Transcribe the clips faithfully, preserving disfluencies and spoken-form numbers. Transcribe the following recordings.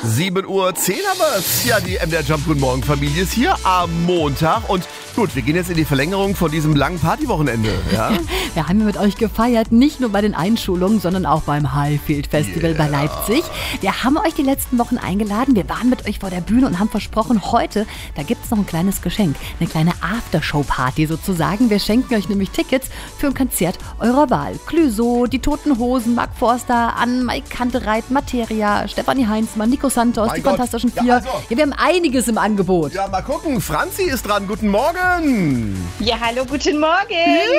sieben Uhr zehn haben wir es. Ja, die M D R Jump Guten Morgen Familie ist hier am Montag. Und gut, wir gehen jetzt in die Verlängerung von diesem langen Partywochenende. Ja? Wir haben mit euch gefeiert, nicht nur bei den Einschulungen, sondern auch beim Highfield Festival Yeah. bei Leipzig. Wir haben euch die letzten Wochen eingeladen. Wir waren mit euch vor der Bühne und haben versprochen, heute, da gibt es noch ein kleines Geschenk. Eine kleine Aftershow-Party sozusagen. Wir schenken euch nämlich Tickets für ein Konzert eurer Wahl. Clüso, die Toten Hosen, Mark Forster, Ann, Mike Kantereit, Materia, Stefanie Heinzmann, Nico Santos, Mein die Gott. Fantastischen Ja, Vier. also. Ja, wir haben einiges im Angebot. Ja, mal gucken. Franzi ist dran. Guten Morgen. Ja, hallo, guten Morgen.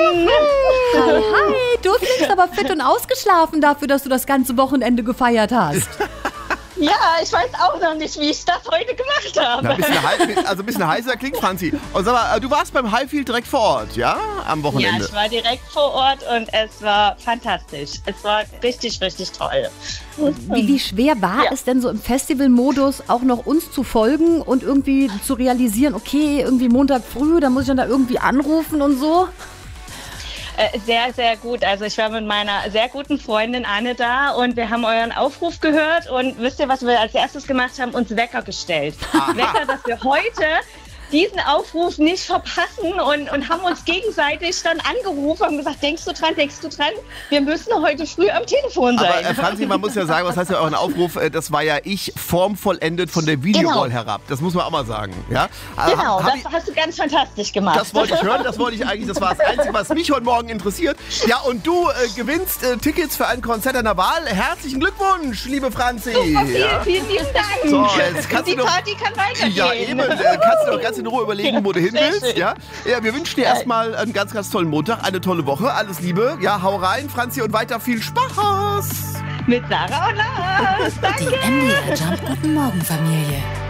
Hi, hi, du klingst aber fit und ausgeschlafen dafür, dass du das ganze Wochenende gefeiert hast. Ja, ich weiß auch noch nicht, wie ich das heute gemacht habe. Ja, ein bisschen heiß, also ein bisschen heißer klingt, Franzi. Und sag mal, du warst beim Highfield direkt vor Ort, ja? Am Ja, Wochenende. ich war direkt vor Ort und es war fantastisch. Es war richtig, richtig toll. Wie, wie schwer war Ja. es denn so im Festivalmodus auch noch uns zu folgen und irgendwie zu realisieren, okay, irgendwie Montag früh, da muss ich dann da irgendwie anrufen und so? Äh, sehr, sehr gut. Also ich war mit meiner sehr guten Freundin Anne da und wir haben euren Aufruf gehört und wisst ihr, was wir als erstes gemacht haben? Uns Wecker gestellt. Wecker, dass wir heute diesen Aufruf nicht verpassen und, und haben uns gegenseitig dann angerufen und gesagt, denkst du dran, denkst du dran, wir müssen heute früh am Telefon sein. Aber äh, Franzi, man muss ja sagen, was heißt ja euren Aufruf, äh, das war ja ich formvollendet von der Videowall Genau. herab. Das muss man auch mal sagen. Ja? Äh, Genau, hab- hab das ich, hast du ganz fantastisch gemacht. das wollte ich hören, das wollte ich eigentlich, das war das Einzige, was mich heute Morgen interessiert. Ja, und du äh, gewinnst äh, Tickets für ein Konzert deiner Wahl. Herzlichen Glückwunsch, liebe Franzi. Super, vielen, Ja. vielen lieben Dank. So, jetzt kannst Die du doch- Party kann weitergehen. Ja, eben. Äh, kannst du doch ganz in Ruhe überlegen, wo du hin Sehr willst. schön. Ja? Ja, wir wünschen dir erstmal einen ganz, ganz tollen Montag, eine tolle Woche. Alles Liebe. Ja, hau rein, Franzi, und weiter viel Spaß. Mit Sarah und Lars. Danke. Die M D R Jump Guten Morgen Familie.